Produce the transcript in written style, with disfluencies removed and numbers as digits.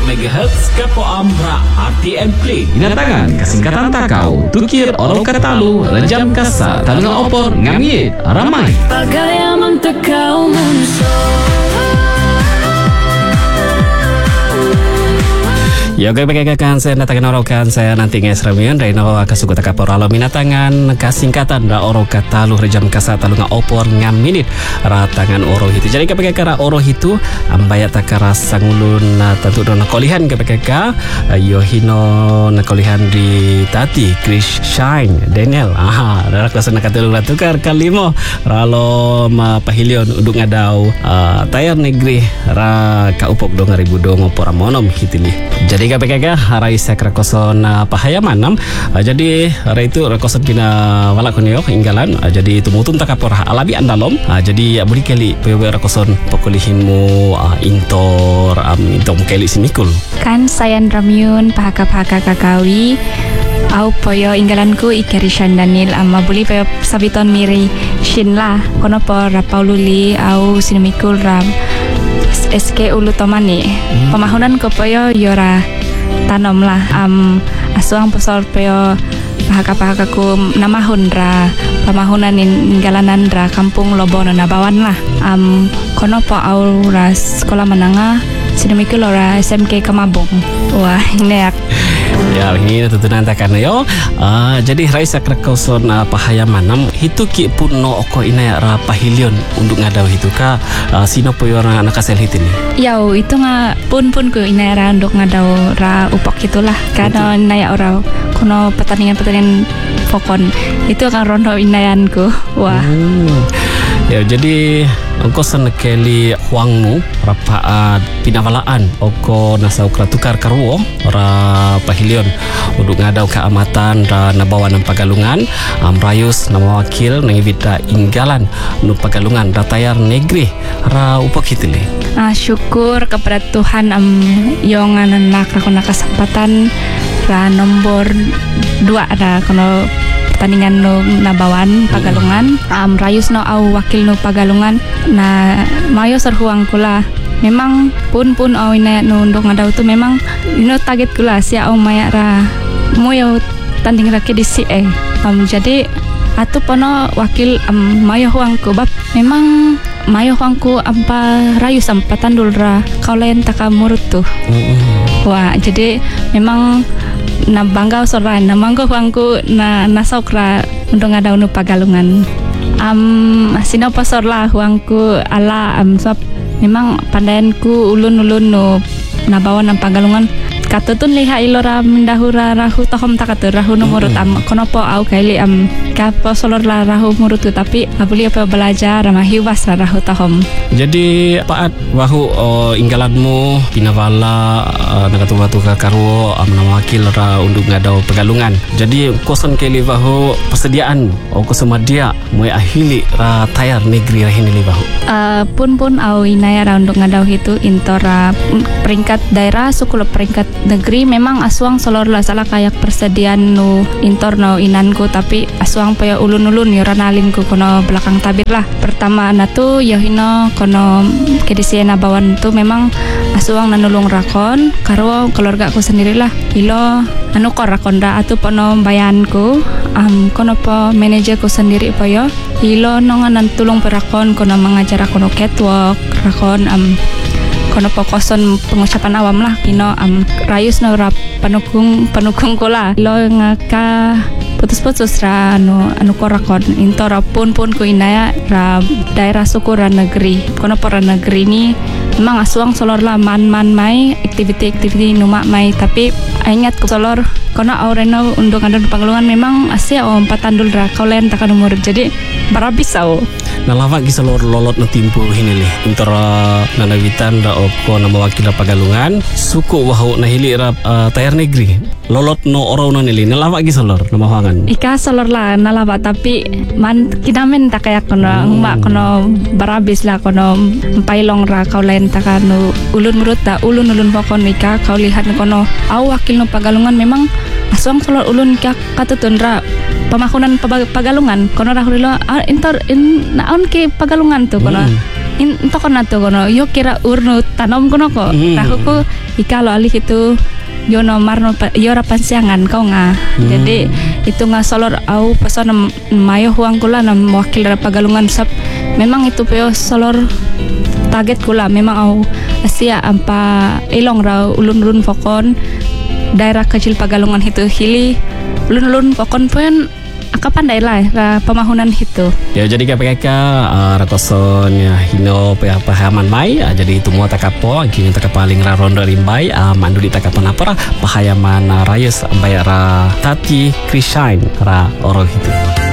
MHz Kapo Amra RTM Klik. Inatangan kesingkatan takau tukir orang katalu rejam kasa talunga opor ngamit ramai Pagayamang takau munsol. Ya oke bagaikan saya datangin orokan saya nanti ngesremian Reino kasuku takapor alo minatangan kasingkatan ra oro katalu rejam kasa talunga opor ngaminit ratangan oro itu. Jadi kepekara oro itu ambaya takara sangulun tentu dona kolihan kepekaka Yohino nakolihan di tati Chris Shine Daniel darak kasana katelu tukar kalimo ralo pahilion uduk ngadau tayar negeri ra kaupok dong ribu dong opor monom hitili. Jadi KPK harai sekra koson pahaya manam jadi harai itu koson pina wala kunyo inggalan jadi tumutun takapor alabi andalom jadi budi keli pewe koson pokulihinmu intor keli simikul kan sayan ramyun pahaka kakawi au poyo inggalanku ikerishan Daniel amma buli poyo sabiton miri shinla kono por paululi au sinimikul ram SK ulu tomani pemahunan ko poyo yora tanom lah asuang posor poyo pahaka ku namahun ra pemahunan inggalanan ra kampung Lobono Nabawan lah kono po aura sekolah menengah sinimikul ora SMK Kamabong wah ini ya ini tentu nanti karena yo jadi raisa krekoson pahaya manam itu ki pun no oko ina ra pahilion untuk ngadau itu ka sino poyo orang anak asel hitin yau itu nga pun ku ina ra untuk ngadau ra upok itulah karena naya ora kono pertandingan pokon itu akan rondo inayanku wah ya jadi ongko senekeli huangmu rapaat pinawalaan oko nasau tukar karwo ra pahilion untuk ngadau keamatan ra nabawa nang pagalungan rayus nama wakil nang ibita inggalan nu pagalungan ra tayar negeri ra upok hitili syukur kepada Tuhan yang anak rakona kesempatan ra nomor 2 ra kono pertandingan no nabawan pagalungan rayus no au wakil no pagalungan na mayo serhuang kula memang pun au ina no untuk ngadau tu memang ino target kula sia au maya ra moyo tanding rake di si jadi atu pono wakil mayo huangku bab memang mayo huangku ampa rayus ampa tandul ra kaulen takamurut tu wah jadi memang na bangga soran na manggo huangku na nasokra untuk ngadau nu pagalungan sino pasor lah huangku ala sebab memang pandayanku ulun nu nabawa nang pagalungan katutun liha ilora mendahura rahu tohom takatur rahu nomorut konopo au kaili kapo solor la rahu murutu tapi abuli apa belajar hiwas la rahu tohom. Jadi paat wahu inggalanmu pinawala nakatu ka karwo nama wakil ra unduk ngadau pegalungan. Jadi koson keli wahu persediaan kosomadia moy ahili ra tayar negeri rahini wahu. Pun au inaya ra unduk ngadau itu intora peringkat daerah sukul peringkat negeri memang asuang solor lah salah kayak persediaan nu intorno inanku tapi asuang paya ulun-ulun yoranalin ku kono belakang tabir lah pertama natu yohino kono kedisi nabawan tu memang asuang nanulung rakon karo keluarga ku sendirilah ilo anu kor rakon ra atu pono bayanku kono po manajer ku sendiri poyo ilo nongan tulung perakon kono mengajar kono catwalk rakon kono pokoson pengucapan awam lah kino rayus no rap panukung kula lo ngaka putus ra anu korakon intora pun ku inaya ra daerah syukur negeri kono para negeri ni memang asuang solor lah man mai aktiviti numak mai tapi ingat ku solor kono aureno undung ada pangalungan memang asia patandul ra kaulen takan umur jadi barabisau nalawa ki solor lolot na timpo hinili intara nanawitan da oko nama wakil pagalungan suku wahu nahili ra tayar negeri lolot no oro no nili nalawa ki solor nama hangan ika solor lah nalawa tapi man kinamen ta kaya kono mbak kono barabis lah kono pailong ra kaulen takanu ulun murut da ulun pokon ika kau lihat kono au wakil no pagalungan memang asuang solor ulun ka katutun ra pemakunan pagalungan kono rahulilo naon ke pagalungan tu kono Itu kono tuh kono. Yo kira urnu tanam kono kok. Tahuku ikalo alih itu yo nomar yo rapan siangan kau Jadi itu solor au pesan mayo huang kula nam wakil dari Pagalungan sab. Memang itu peo solor target kula memang au asia ampa ilong ra ulun-ulun fokon daerah kecil Pagalungan itu hili ulun-ulun fokon pun kapan daerah pemahunan itu. Ya jadi KPK ratoson ya hino pahaman mai jadi itu mua takapo kini takapaling ra rondo rimbai mandu di takapan apa pahayaman rayus bayar tati krishain ra oro itu.